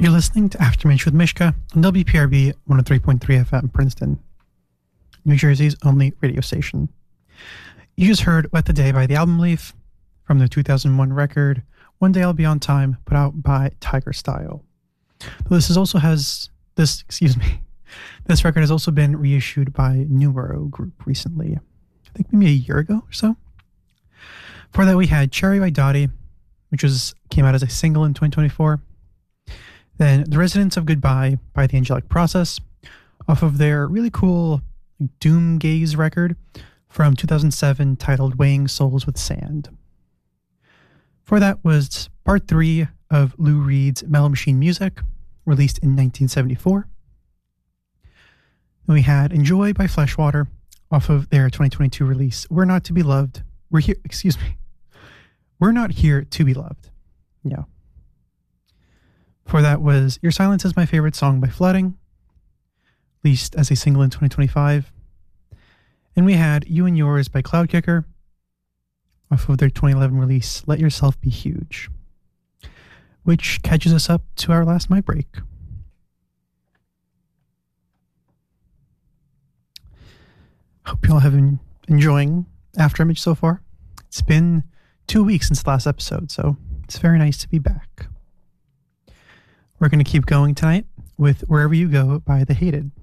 You're listening to Aftermatch with Mishka on WPRB 103.3 FM Princeton, New Jersey's only radio station. You just heard Wet the Day by The Album Leaf from their 2001 record, One Day I'll Be on Time, put out by Tiger Style. This record has also been reissued by Numero Group recently. I think maybe a year ago or so. For that we had Cherry by Dottie, which came out as a single in 2024. Then The Residents of Goodbye by The Angelic Process, off of their really cool Doom Gaze record from 2007 titled Weighing Souls with Sand. For that was part 3 of Lou Reed's Mellow Machine Music, released in 1974. Then we had Enjoy by Fleshwater, off of their 2022 release We're Not to Be Loved. We're Not Here to Be Loved. Yeah. For that was Your Silence Is My Favorite Song by Flooding, released as a single in 2025. And we had You and Yours by Cloudkicker, off of their 2011 release Let Yourself Be Huge, which catches us up to our last mic break. Hope you all have been enjoying Afterimage so far. It's been 2 weeks since the last episode, so it's very nice to be back. We're going to keep going tonight with Wherever You Go by The Hated.